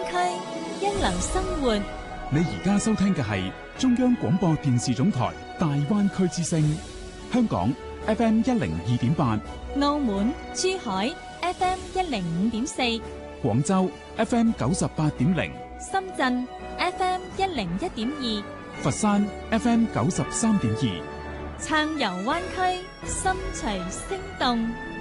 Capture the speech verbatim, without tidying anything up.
區，一流生活。 你而家收聽嘅係中央廣播電視總台大灣區之聲，香港 F M 一零二點八， 澳門、珠海 F M 一零五點四， 廣州 F M 九十八點零， 深圳 F M 一零一點二， 佛山 F M 九十三點二， 暢遊灣區，心隨聲動。